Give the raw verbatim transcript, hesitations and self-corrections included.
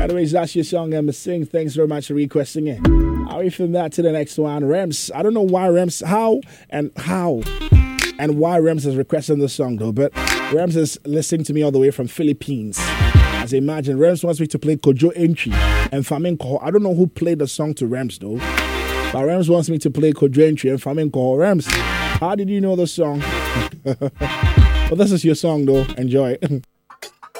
Anyways, that's your song, I'm sing. Thanks very much for requesting it. I'll be from that to the next one. Rems. I don't know why Rems, how and how and why Rems is requesting the song though, but Rems is listening to me all the way from Philippines. As I imagine, Rems wants me to play Kojo Entry and Flamenco. I don't know who played the song to Rems though, but Rems wants me to play Kojo Entry and Flamenco. Rems, how did you know the song? Well, this is your song though. Enjoy.